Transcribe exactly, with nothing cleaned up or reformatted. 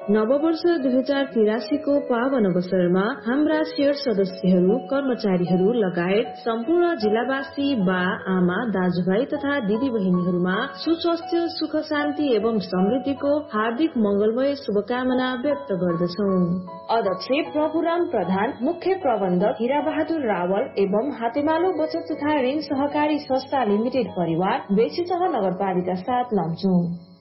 नववर्ष दुई हजार तिरासीको पावन अवसरमा हाम्रा शेयर सदस्यहरू, कर्मचारीहरू लगायत सम्पूर्ण जिल्लावासी, बा आमा, दाजुभाइ तथा दिदी बहिनीहरूमा सुस्वास्थ्य, सुख शान्ति एवं समृद्धिको हार्दिक मंगलमय शुभकामना व्यक्त गर्दछौ। अध्यक्ष प्रभुराम प्रधान, मुख्य प्रबन्धक हीरा बहादुर रावल एवं हातेमालो बचत तथा ऋण सहकारी संस्था लिमिटेड परिवार बेसीसह नगरपालिका सात लमजुङ।